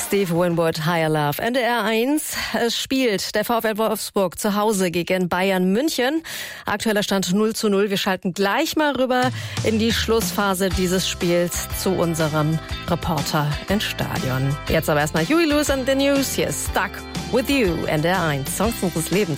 Steve Winwood, Higher Love. NDR 1, es spielt der VfL Wolfsburg zu Hause gegen Bayern München. Aktueller Stand 0:0. Wir schalten gleich mal rüber in die Schlussphase dieses Spiels zu unserem Reporter ins Stadion. Jetzt aber erstmal Huey Lewis and the News. Hier ist Stuck With You, NDR 1, Songs unseres Lebens.